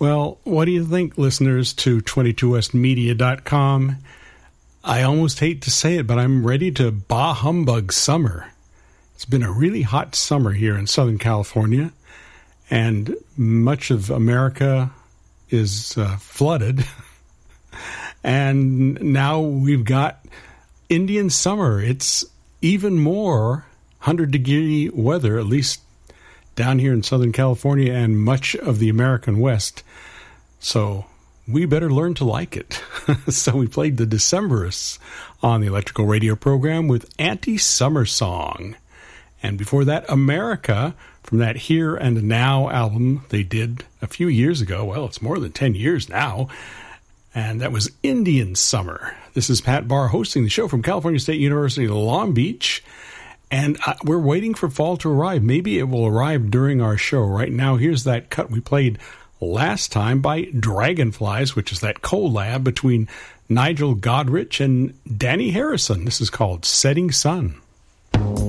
Well, what do you think, listeners to 22westmedia.com? I almost hate to say it, but I'm ready to bah humbug summer. It's been a really hot summer here in Southern California, and much of America is flooded. And now we've got Indian summer. It's even more 100-degree weather, at least down here in Southern California and much of the American West. So we better learn to like it. So we played the Decemberists on the Electrical Radio program with Anti-Summer Song. And before that, America, from that Here and Now album they did a few years ago. Well, it's more than 10 years now. And that was Indian Summer. This is Pat Barr hosting the show from California State University, Long Beach. And we're waiting for fall to arrive. Maybe it will arrive during our show. Right now, here's that cut we played last time by Dragonflies, which is that collab between Nigel Godrich and Danny Harrison. This is called Setting Sun.